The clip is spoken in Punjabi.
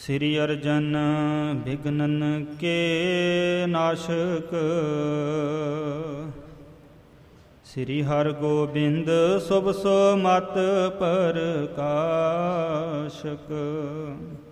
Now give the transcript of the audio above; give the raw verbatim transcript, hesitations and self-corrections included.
ਸ੍ਰੀ ਅਰਜਨ ਬਿਘਨਨ ਕੇ ਨਾਸ਼ਕ। ਸ੍ਰੀ ਹਰਗੋਬਿੰਦ ਸੁਭ ਸੋ ਮਤ ਪ੍ਰਕਾਸ਼ਕ।